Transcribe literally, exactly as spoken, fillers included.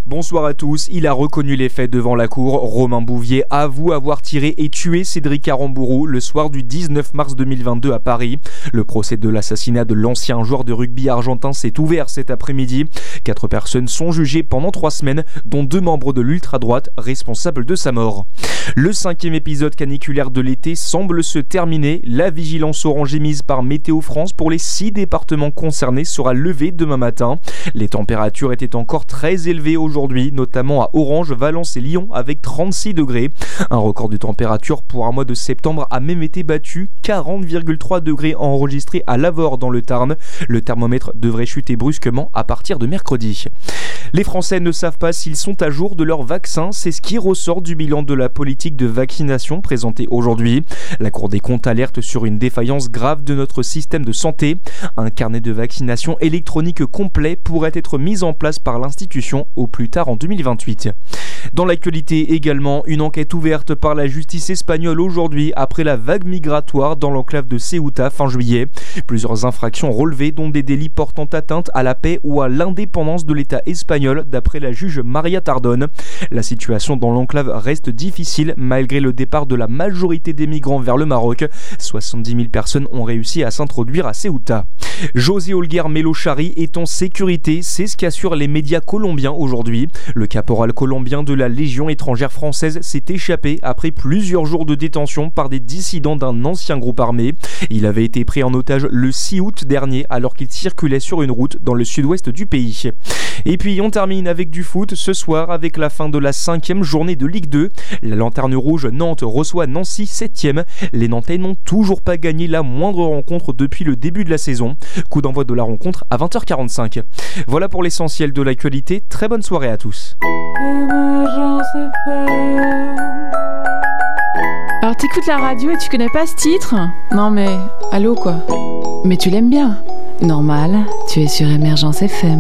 Bonsoir à tous, il a reconnu les faits devant la cour. Romain Bouvier avoue avoir tiré et tué Cédric Aramburu le soir du dix-neuf mars deux mille vingt-deux à Paris. Le procès de l'assassinat de l'ancien joueur de rugby argentin s'est ouvert cet après-midi. Quatre personnes sont jugées pendant trois semaines, dont deux membres de l'ultra-droite responsables de sa mort. Le cinquième épisode caniculaire de l'été semble se terminer. La vigilance orange émise par Météo France pour les six départements concernés sera levée demain matin. Les températures étaient encore très élevées aujourd'hui, notamment à Orange, Valence et Lyon avec trente-six degrés. Un record de température pour un mois de septembre a même été battu, quarante virgule trois degrés enregistrés à Lavore dans le Tarn. Le thermomètre devrait chuter brusquement à partir de mercredi. Les Français ne savent pas s'ils sont à jour de leur vaccin, c'est ce qui ressort du bilan de la politique de vaccination présenté aujourd'hui. La Cour des comptes alerte sur une défaillance grave de notre système de santé. Un carnet de vaccination électronique complet pourrait être mis en place par l'institution au plus tard en deux mille vingt-huit. Dans l'actualité également, une enquête ouverte par la justice espagnole aujourd'hui après la vague migratoire dans l'enclave de Ceuta fin juillet. Plusieurs infractions relevées, dont des délits portant atteinte à la paix ou à l'indépendance de l'État espagnol, d'après la juge Maria Tardón. La situation dans l'enclave reste difficile malgré le départ de la majorité des migrants vers le Maroc. soixante-dix mille personnes ont réussi à s'introduire à Ceuta. José Olguer Melochari est en sécurité, c'est ce qu'assurent les médias colombiens aujourd'hui. Le caporal colombien de la Légion étrangère française s'est échappé après plusieurs jours de détention par des dissidents d'un ancien groupe armé. Il avait été pris en otage le six août dernier alors qu'il circulait sur une route dans le sud-ouest du pays. Et puis on termine avec du foot ce soir avec la fin de la cinquième journée de Ligue deux. La Lanterne Rouge Nantes reçoit Nancy septième. Les Nantais n'ont toujours pas gagné la moindre rencontre depuis le début de la saison. Coup d'envoi de la rencontre à vingt heures quarante-cinq. Voilà pour l'essentiel de l'actualité. Très bonne soirée à tous. Alors t'écoutes la radio et tu connais pas ce titre ? Non mais, allô quoi. Mais tu l'aimes bien. Normal, tu es sur Émergence F M.